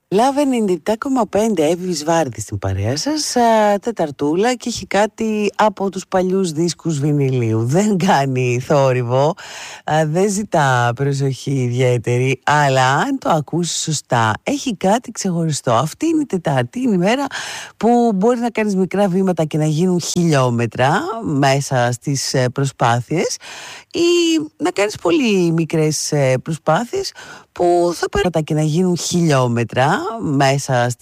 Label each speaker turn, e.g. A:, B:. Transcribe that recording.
A: Love 97,5 Εύης Βάρδη στην παρέα σας, Τεταρτούλα, και έχει κάτι από τους παλιούς δίσκους βινιλίου. Δεν κάνει θόρυβο, δεν ζητά προσοχή ιδιαίτερη, αλλά αν το ακούσεις σωστά έχει κάτι ξεχωριστό. Αυτή είναι η Τετάρτη, είναι η μέρα που μπορεί να κάνεις μικρά βήματα και να γίνουν χιλιόμετρα μέσα στις προσπάθειες, ή να κάνεις πολύ μικρές προσπάθειες που θα πέρατα και να γίνουν χιλιόμετρα μέσα